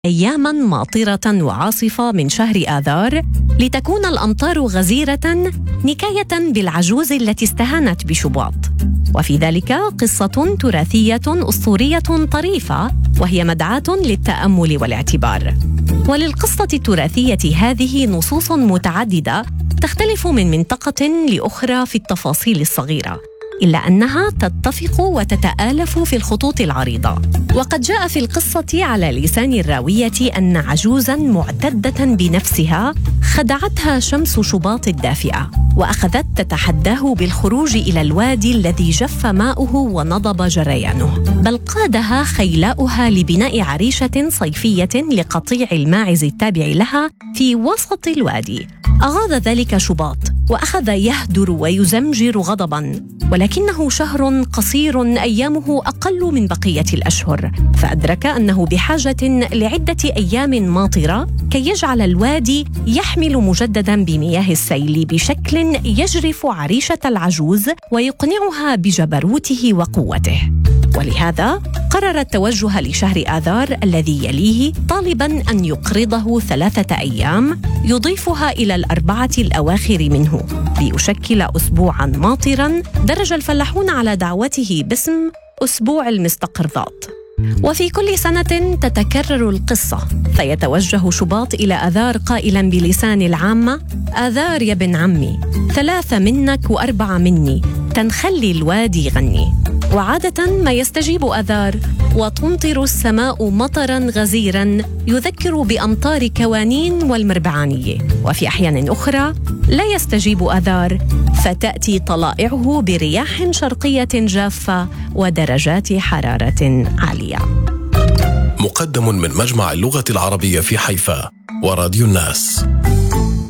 أياماً ماطرة وعاصفة من شهر آذار لتكون الأمطار غزيرة، نكاية بالعجوز التي استهانت بشباط. وفي ذلك قصة تراثية أسطورية طريفة، وهي مدعاة للتأمل والاعتبار. وللقصة التراثية هذه نصوص متعددة تختلف من منطقة لأخرى في التفاصيل الصغيرة، إلا أنها تتفق وتتآلف في الخطوط العريضة. وقد جاء في القصة على لسان الراوية أن عجوزاً معتدة بنفسها خدعتها شمس شباط الدافئة، وأخذت تتحداه بالخروج إلى الوادي الذي جف ماؤه ونضب جريانه، بل قادها خيلاؤها لبناء عريشة صيفية لقطيع الماعز التابع لها في وسط الوادي. أغاض ذلك شباط وأخذ يهدر ويزمجر غضباً، ولكنه شهر قصير أيامه أقل من بقية الأشهر، فأدرك أنه بحاجة لعدة أيام ماطرة كي يجعل الوادي يحمل مجدداً بمياه السيل بشكل يجرف عريشة العجوز ويقنعها بجبروته وقوته. ولهذا قرر التوجه لشهر آذار الذي يليه، طالباً أن يقرضه 3 أيام يضيفها إلى 4 الأواخر منه ليشكل أسبوعاً ماطراً درج الفلاحون على دعوته باسم أسبوع المستقرضات. وفي كل سنة تتكرر القصة، فيتوجه شباط إلى آذار قائلاً بلسان العامة: آذار يا ابن عمي، 3 منك و4 مني، تنخلي الوادي غني. وعادة ما يستجيب آذار، وتمطر السماء مطراً غزيراً يذكر بأمطار كوانين والمربعانية. وفي أحيان أخرى لا يستجيب آذار، فتأتي طلائعه برياح شرقية جافة ودرجات حرارة عالية. مقدم من مجمع اللغة العربية في حيفا وراديو الناس.